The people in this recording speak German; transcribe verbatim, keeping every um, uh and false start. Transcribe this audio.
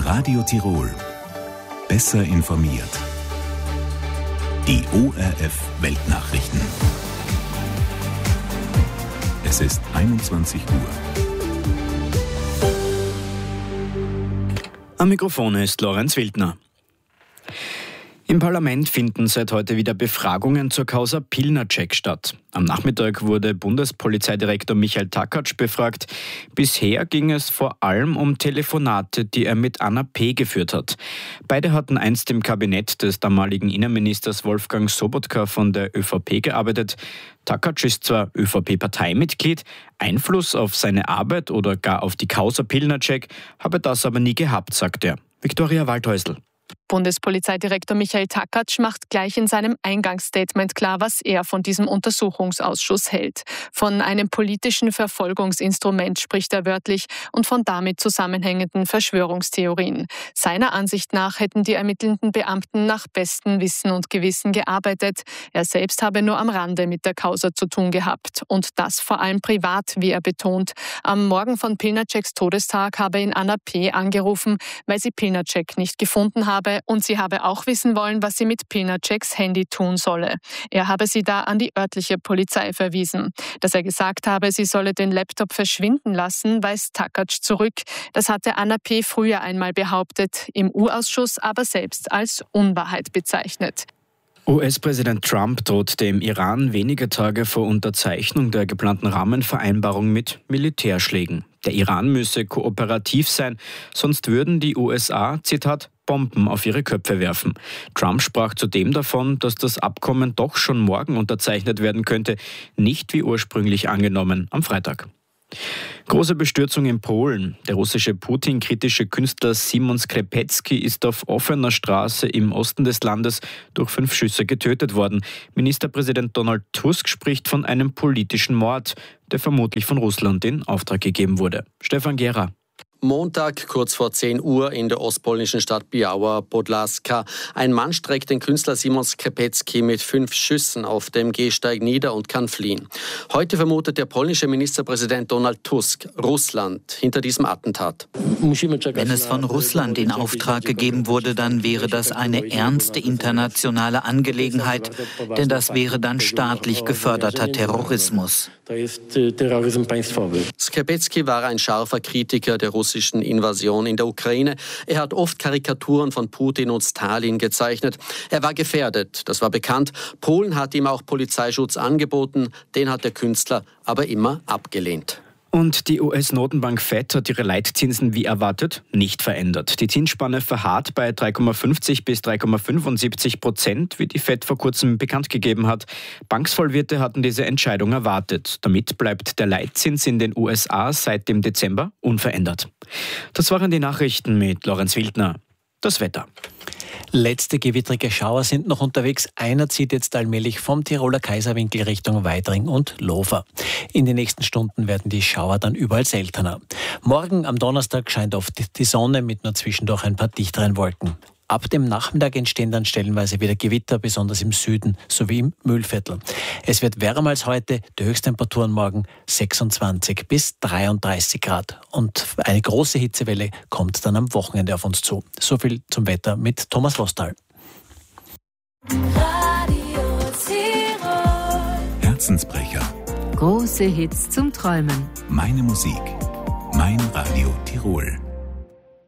Radio Tirol. Besser informiert. Die O R F Weltnachrichten. Es ist einundzwanzig Uhr. Am Mikrofon ist Lorenz Wildner. Im Parlament finden seit heute wieder Befragungen zur Causa Pilnacek statt. Am Nachmittag wurde Bundespolizeidirektor Michael Takatsch befragt. Bisher ging es vor allem um Telefonate, die er mit Anna P. geführt hat. Beide hatten einst im Kabinett des damaligen Innenministers Wolfgang Sobotka von der ÖVP gearbeitet. Takatsch ist zwar ÖVP-Parteimitglied, Einfluss auf seine Arbeit oder gar auf die Causa Pilnacek habe das aber nie gehabt, sagt er. Viktoria Waldhäusl. Bundespolizeidirektor Michael Takatsch macht gleich in seinem Eingangsstatement klar, was er von diesem Untersuchungsausschuss hält. Von einem politischen Verfolgungsinstrument spricht er wörtlich und von damit zusammenhängenden Verschwörungstheorien. Seiner Ansicht nach hätten die ermittelnden Beamten nach bestem Wissen und Gewissen gearbeitet. Er selbst habe nur am Rande mit der Causa zu tun gehabt. Und das vor allem privat, wie er betont. Am Morgen von Pilnaceks Todestag habe ihn Anna P. angerufen, weil sie Pilnacek nicht gefunden habe. Und sie habe auch wissen wollen, was sie mit Pilnaceks Handy tun solle. Er habe sie da an die örtliche Polizei verwiesen. Dass er gesagt habe, sie solle den Laptop verschwinden lassen, weist Takatsch zurück. Das hatte Anna P. früher einmal behauptet, im U-Ausschuss aber selbst als Unwahrheit bezeichnet. U S-Präsident Trump droht dem Iran wenige Tage vor Unterzeichnung der geplanten Rahmenvereinbarung mit Militärschlägen. Der Iran müsse kooperativ sein, sonst würden die U S A, Zitat, Bomben auf ihre Köpfe werfen. Trump sprach zudem davon, dass das Abkommen doch schon morgen unterzeichnet werden könnte, nicht wie ursprünglich angenommen am Freitag. Große Bestürzung in Polen. Der russische Putin-kritische Künstler Simon Skrzepecki ist auf offener Straße im Osten des Landes durch fünf Schüsse getötet worden. Ministerpräsident Donald Tusk spricht von einem politischen Mord, der vermutlich von Russland in Auftrag gegeben wurde. Stefan Gera. Montag, kurz vor zehn Uhr in der ostpolnischen Stadt Biała Podlaska. Ein Mann streckt den Künstler Simon Skrzepecki mit fünf Schüssen auf dem Gehsteig nieder und kann fliehen. Heute vermutet der polnische Ministerpräsident Donald Tusk Russland hinter diesem Attentat. Wenn es von Russland in Auftrag gegeben wurde, dann wäre das eine ernste internationale Angelegenheit, denn das wäre dann staatlich geförderter Terrorismus. Skrzepecki war ein scharfer Kritiker der russischen Invasion in der Ukraine. Er hat oft Karikaturen von Putin und Stalin gezeichnet. Er war gefährdet, das war bekannt. Polen hat ihm auch Polizeischutz angeboten, den hat der Künstler aber immer abgelehnt. Und die U S-Notenbank Fed hat ihre Leitzinsen wie erwartet nicht verändert. Die Zinsspanne verharrt bei drei Komma fünfzig bis drei Komma fünfundsiebzig Prozent, wie die Fed vor kurzem bekannt gegeben hat. Banksvollwirte hatten diese Entscheidung erwartet. Damit bleibt der Leitzins in den U S A seit dem Dezember unverändert. Das waren die Nachrichten mit Lorenz Wildner. Das Wetter. Letzte gewittrige Schauer sind noch unterwegs. Einer zieht jetzt allmählich vom Tiroler Kaiserwinkel Richtung Weidring und Lofer. In den nächsten Stunden werden die Schauer dann überall seltener. Morgen am Donnerstag scheint oft die Sonne mit nur zwischendurch ein paar dichteren Wolken. Ab dem Nachmittag entstehen dann stellenweise wieder Gewitter, besonders im Süden sowie im Mühlviertel. Es wird wärmer als heute, die Höchsttemperaturen morgen sechsundzwanzig bis dreiunddreißig Grad. Und eine große Hitzewelle kommt dann am Wochenende auf uns zu. So viel zum Wetter mit Thomas Lostal. Radio Tirol. Herzensbrecher. Große Hits zum Träumen. Meine Musik. Mein Radio Tirol.